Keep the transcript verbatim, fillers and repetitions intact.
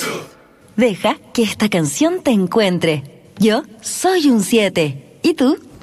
Deja que esta canción te encuentre. Yo soy un siete. ¿Y tú?